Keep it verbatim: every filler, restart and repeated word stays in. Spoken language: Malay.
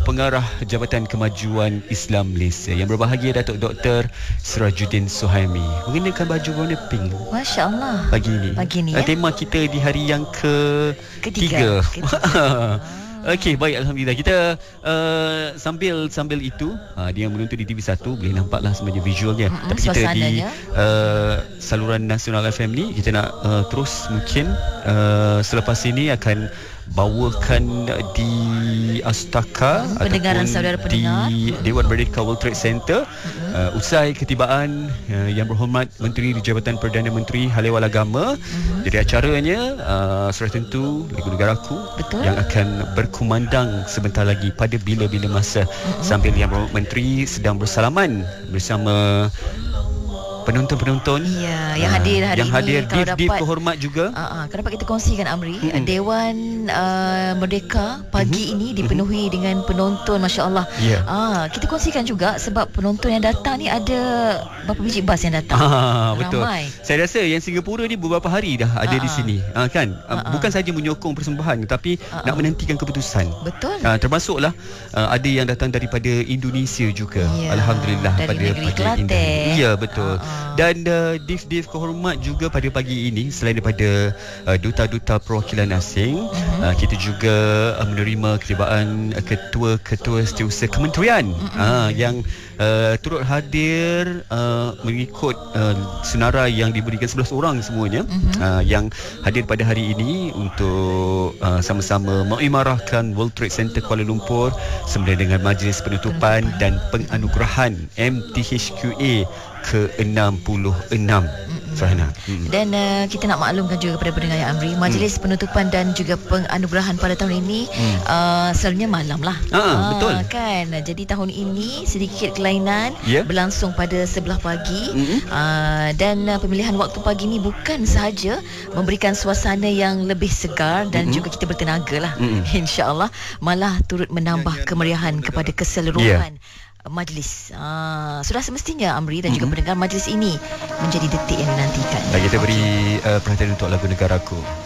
Pengarah Jabatan Kemajuan Islam Malaysia. Yang berbahagia Datuk Doktor Sirajuddin Suhaimi mengenakan baju warna pink. Masya Allah. Pagi ini. Pagi ni uh, ya. Tema kita di hari yang ke Ketiga. tiga. Okey, baik, alhamdulillah. Kita uh, sambil sambil itu uh, dia menonton di T V satu boleh nampaklah sebenarnya visualnya. Mm-mm, Tapi kita di suasananya. uh, saluran Nasional F M ni kita nak uh, terus mungkin uh, selepas ini akan bawakan di Astaka hmm, pendengaran saudara pendengar di Dewan Merdeka World Trade Center. hmm. uh, usai ketibaan uh, Yang Berhormat Menteri di Jabatan Perdana Menteri Haliwal Agama. hmm. Jadi acaranya uh, sudah tentu Lagu Negaraku. Betul. Yang akan berkumandang sebentar lagi pada bila-bila masa. hmm. Sambil Yang Berhormat Menteri sedang bersalaman bersama penonton-penonton. Ya, yang hadir hari yang ini. hadir Kalau div-div dapat kehormat juga. Uh, uh, kalau dapat kita kongsikan, Amri, Mm-mm. Dewan uh, Merdeka pagi mm-hmm. ini dipenuhi mm-hmm. dengan penonton, Masya Allah. Yeah. uh, Kita kongsikan juga sebab penonton yang datang ni ada berapa biji bas yang datang. Ah, betul. Ramai. Saya rasa yang Singapura ni beberapa hari dah ada uh-uh. di sini. Ah, kan? Uh-uh. Bukan saja menyokong persembahan tapi uh-uh. nak menantikan keputusan. Betul. Ah, termasuklah uh, ada yang datang daripada Indonesia juga. Yeah. Alhamdulillah, dari pada negeri pagi Kelantan. ini. Ya, betul. Uh-uh. Dan uh, div-div kehormat juga pada pagi ini selain daripada uh, duta-duta perwakilan asing, uh-huh. uh, kita juga uh, menerima ketibaan uh, ketua-ketua setiausaha kementerian uh-huh. uh, yang uh, turut hadir uh, mengikut uh, senarai yang diberikan sebelas orang semuanya uh-huh. uh, yang hadir pada hari ini untuk uh, sama-sama mengimarahkan World Trade Center Kuala Lumpur sembena dengan majlis penutupan dan penganugerahan M T H Q A ke enam puluh enam. Farhana. Hmm. Dan uh, kita nak maklumkan juga kepada pendengar yang Amri, majlis hmm. penutupan dan juga penganugerahan pada tahun ini hmm. uh, selalunya malam lah. Ah, ah, betul. Kan? Jadi tahun ini sedikit kelainan, yeah. berlangsung pada sebelah pagi. Hmm. Uh, dan uh, pemilihan waktu pagi ni bukan sahaja memberikan suasana yang lebih segar dan hmm. juga kita bertenaga lah. Hmm. InsyaAllah malah turut menambah kemeriahan kepada keseluruhan. Yeah. Majlis. Ah, sudah semestinya Amri dan juga mm-hmm. pendengar majlis ini menjadi detik yang dinantikan. Kita beri uh, perhatian untuk Lagu Negaraku.